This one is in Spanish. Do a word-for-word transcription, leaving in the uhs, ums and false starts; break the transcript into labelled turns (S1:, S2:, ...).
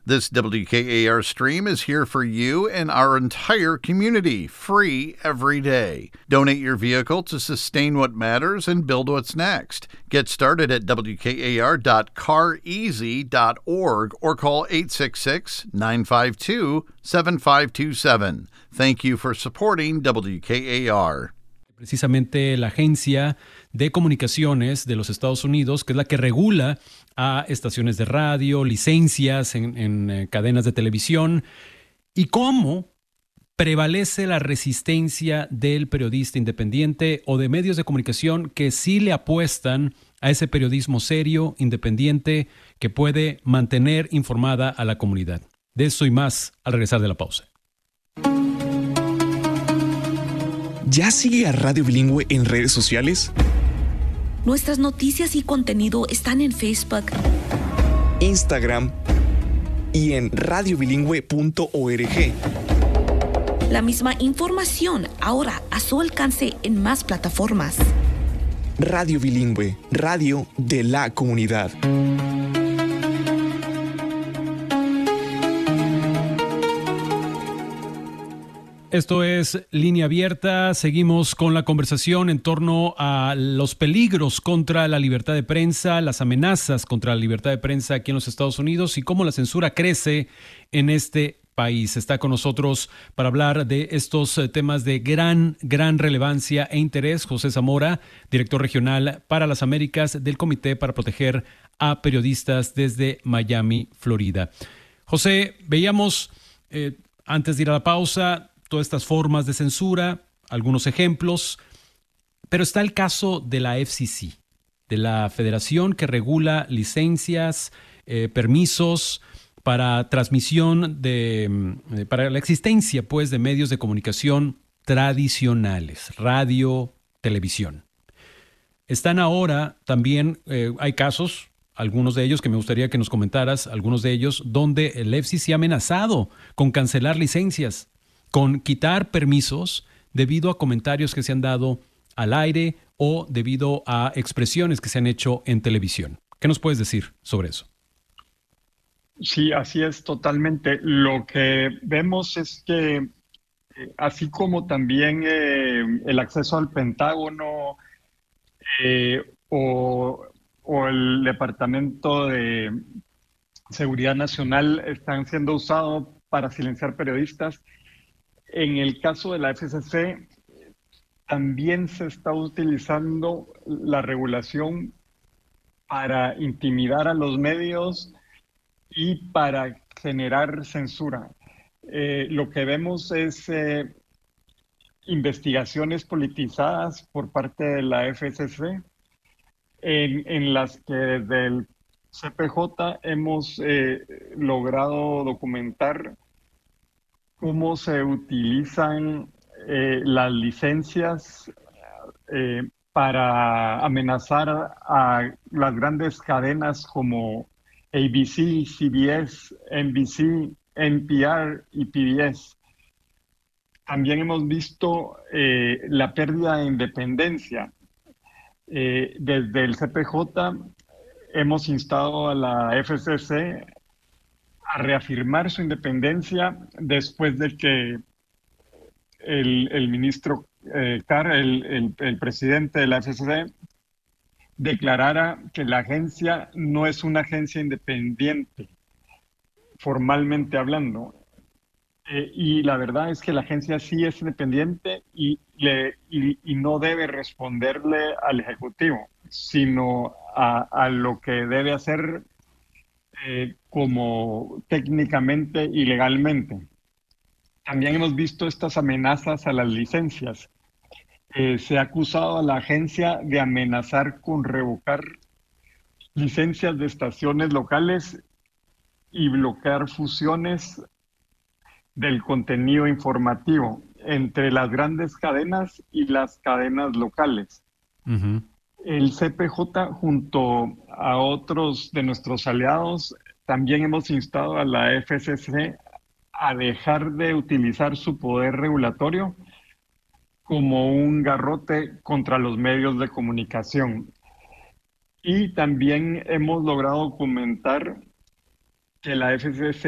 S1: This W K A R stream is here for you and our entire community, free every day. Donate your vehicle to sustain what matters and build what's next. Get started at W K A R dot car easy dot org or call eight six six, nine five two, seven five two seven. Thank you for supporting W K A R.
S2: Precisamente la Agencia de Comunicaciones de los Estados Unidos, que es la que regula a estaciones de radio, licencias en, en eh, cadenas de televisión, y cómo prevalece la resistencia del periodista independiente o de medios de comunicación que sí le apuestan a ese periodismo serio, independiente, que puede mantener informada a la comunidad. De eso y más al regresar de la pausa.
S3: ¿Ya sigue a Radio Bilingüe en redes sociales?
S4: Nuestras noticias y contenido están en Facebook,
S3: Instagram y en radio bilingüe punto org.
S4: La misma información ahora a su alcance en más plataformas.
S3: Radio Bilingüe, radio de la comunidad.
S2: Esto es Línea Abierta. Seguimos con la conversación en torno a los peligros contra la libertad de prensa, las amenazas contra la libertad de prensa aquí en los Estados Unidos y cómo la censura crece en este país. Está con nosotros para hablar de estos temas de gran, gran relevancia e interés José Zamora, director regional para las Américas del Comité para Proteger a Periodistas desde Miami, Florida. José, veíamos eh, antes de ir a la pausa todas estas formas de censura, algunos ejemplos, pero está el caso de la F C C, de la federación que regula licencias, eh, permisos para transmisión de, de, para la existencia, pues, de medios de comunicación tradicionales, radio, televisión. Están ahora también, eh, hay casos, algunos de ellos que me gustaría que nos comentaras, algunos de ellos donde el F C C ha amenazado con cancelar licencias, con quitar permisos debido a comentarios que se han dado al aire o debido a expresiones que se han hecho en televisión. ¿Qué nos puedes decir sobre eso?
S5: Sí, así es totalmente. Lo que vemos es que, eh, así como también eh, el acceso al Pentágono eh, o, o el Departamento de Seguridad Nacional están siendo usados para silenciar periodistas, en el caso de la F C C, también se está utilizando la regulación para intimidar a los medios y para generar censura. Eh, lo que vemos es eh, investigaciones politizadas por parte de la F C C, en, en las que desde el C P J hemos eh, logrado documentar cómo se utilizan eh, las licencias eh, para amenazar a las grandes cadenas como A B C, C B S, N B C, N P R y P B S. También hemos visto eh, la pérdida de independencia. Eh, desde el C P J hemos instado a la F C C a reafirmar su independencia después de que el, el ministro eh, Carr, el, el, el presidente de la F C C, declarara que la agencia no es una agencia independiente, formalmente hablando. Eh, y la verdad es que la agencia sí es independiente y, le, y, y no debe responderle al Ejecutivo, sino a, a lo que debe hacer Eh, como técnicamente y legalmente. También hemos visto estas amenazas a las licencias. Eh, se ha acusado a la agencia de amenazar con revocar licencias de estaciones locales y bloquear fusiones del contenido informativo entre las grandes cadenas y las cadenas locales. Uh-huh. El C P J, junto a otros de nuestros aliados, también hemos instado a la F C C a dejar de utilizar su poder regulatorio como un garrote contra los medios de comunicación. Y también hemos logrado documentar que la F C C